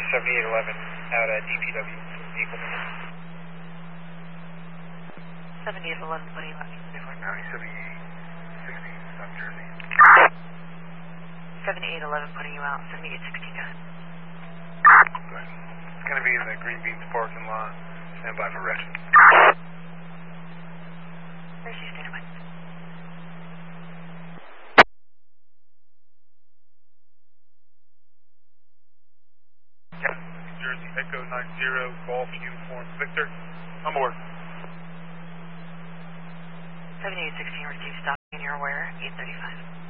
7811 out at DPW. 7811, putting you out. 7860, South Jersey. 7811, putting you out. 7860, got it. Good. It's going to be in the Green Beans parking lot. Stand by for red. Where's she standing by? Yeah, New Jersey, Echo 90, Golf Uniform Victor. I'm aboard. 7816, receive stop in your where, 835.